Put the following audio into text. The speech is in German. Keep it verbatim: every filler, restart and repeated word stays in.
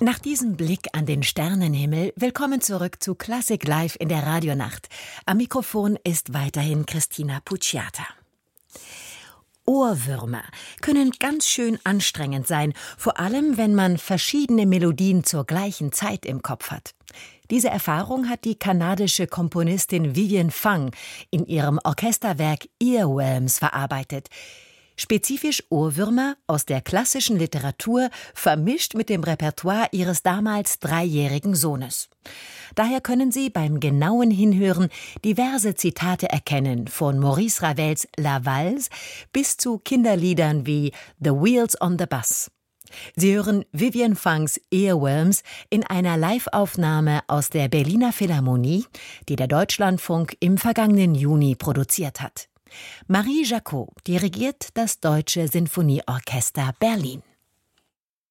Nach diesem Blick an den Sternenhimmel, willkommen zurück zu Klassik Live in der Radionacht. Am Mikrofon ist weiterhin Christina Pucciata. Ohrwürmer können ganz schön anstrengend sein, vor allem wenn man verschiedene Melodien zur gleichen Zeit im Kopf hat. Diese Erfahrung hat die kanadische Komponistin Vivian Fang in ihrem Orchesterwerk Earworms verarbeitet. Spezifisch Ohrwürmer aus der klassischen Literatur, vermischt mit dem Repertoire ihres damals dreijährigen Sohnes. Daher können Sie beim genauen Hinhören diverse Zitate erkennen, von Maurice Ravels La Valse bis zu Kinderliedern wie The Wheels on the Bus. Sie hören Vivian Fangs Earworms in einer Live-Aufnahme aus der Berliner Philharmonie, die der Deutschlandfunk im vergangenen Juni produziert hat. Marie Jacot dirigiert das Deutsche Sinfonieorchester Berlin.